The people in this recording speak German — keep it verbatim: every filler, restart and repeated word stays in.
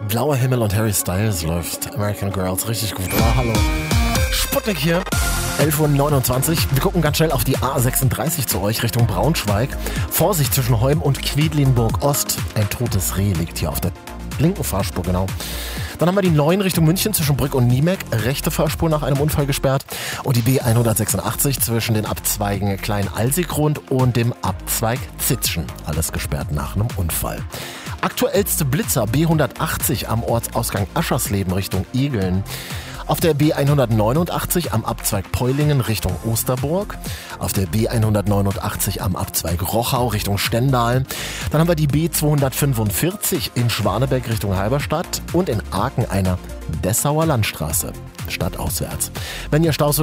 Blauer Himmel und Harry Styles läuft American Girls richtig gut. Oh, hallo. Sputnik hier. elf Uhr neunundzwanzig. Wir gucken ganz schnell auf die A sechsunddreißig zu euch Richtung Braunschweig. Vorsicht zwischen Heum und Quedlinburg Ost. Ein totes Reh liegt hier auf der linken Fahrspur, genau. Dann haben wir die neun Richtung München zwischen Brück und Niemeck. Rechte Fahrspur nach einem Unfall gesperrt. Und die B hundertsechsundachtzig zwischen den Abzweigen Klein-Alsegrund und dem Abzweig Zitzschen. Alles gesperrt nach einem Unfall. Aktuellste Blitzer B hundertachtzig am Ortsausgang Aschersleben Richtung Egeln. Auf der B hundertneunundachtzig am Abzweig Peulingen Richtung Osterburg. Auf der B hundertneunundachtzig am Abzweig Rochau Richtung Stendal. Dann haben wir die B zweihundertfünfundvierzig in Schwanebeck Richtung Halberstadt und in Aachen einer Dessauer Landstraße, stadtauswärts. Wenn ihr Staus